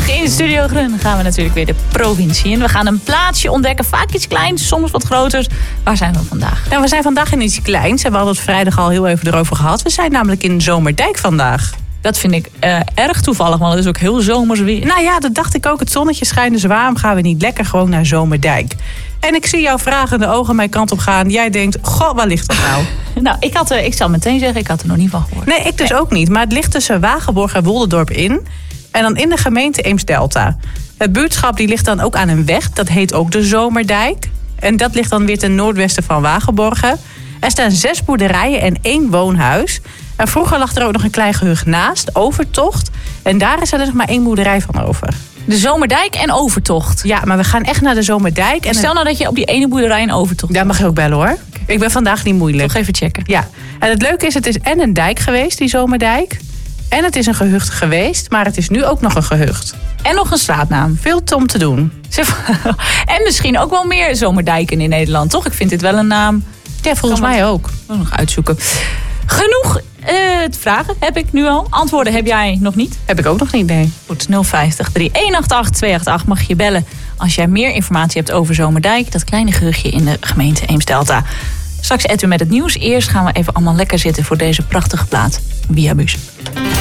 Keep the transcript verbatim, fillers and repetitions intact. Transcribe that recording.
terug in Studio Grun gaan we natuurlijk weer de provincie in. We gaan een plaatsje ontdekken, vaak iets kleins, soms wat groter. Waar zijn we vandaag? Nou, we zijn vandaag in iets kleins en we hadden het vrijdag al heel even erover gehad. We zijn namelijk in Zomerdijk vandaag. Dat vind ik uh, erg toevallig, want het is ook heel zomers weer. Nou ja, dat dacht ik ook. Het zonnetje schijnt, dus waarom gaan we niet lekker gewoon naar Zomerdijk? En ik zie jouw vragende ogen mijn kant op gaan. Jij denkt, goh, waar ligt dat nou? nou, ik, had, uh, ik zal meteen zeggen, ik had er nog niet van gehoord. Nee, ik dus nee. ook niet. Maar het ligt tussen Wagenborg en Wolderdorp in. En dan in de gemeente Eems-Delta. Het buurtschap die ligt dan ook aan een weg. Dat heet ook de Zomerdijk. En dat ligt dan weer ten noordwesten van Wagenborgen. Er staan zes boerderijen en één woonhuis. En vroeger lag er ook nog een klein gehucht naast, Overtocht. En daar is er dus nog maar één boerderij van over. De Zomerdijk en Overtocht? Ja, maar we gaan echt naar de Zomerdijk. En Stel nou dat je op die ene boerderij een Overtocht... Daar mag je ook bellen hoor. Okay. Ik ben vandaag niet moeilijk. Toch even checken. Ja. En het leuke is, het is en een dijk geweest, die Zomerdijk. En het is een gehucht geweest, maar het is nu ook nog een gehucht. En nog een straatnaam. Veel om te doen. En misschien ook wel meer Zomerdijken in Nederland, toch? Ik vind dit wel een naam. Ja, volgens mij ook. Nog nog uitzoeken. Genoeg uh, vragen heb ik nu al. Antwoorden heb jij nog niet. Heb ik ook nog niet, nee. Goed, nul vijftig drie een acht acht twee acht acht mag je bellen als jij meer informatie hebt over Zomerdijk. Dat kleine gehuchtje in de gemeente Eems-Delta. Straks eten we met het nieuws. Eerst gaan we even allemaal lekker zitten voor deze prachtige plaat. Via Bus.